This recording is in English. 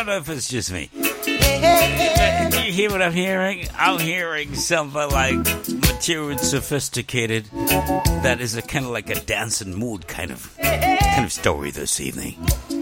don't know if it's just me. Do you hear what I'm hearing? I'm hearing something like mature and sophisticated. That is a kind of like a dance and mood kind of story this evening.